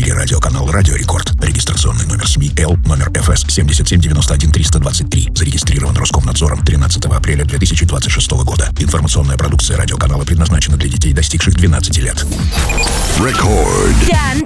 эфире радиоканал «Радио Рекорд». Регистрационный номер СМИ Л, номер ФС 7791-323. Зарегистрирован Роскомнадзором 13 апреля 2026 года. Информационная продукция радиоканала предназначена для детей, достигших 12 лет. Record. Dan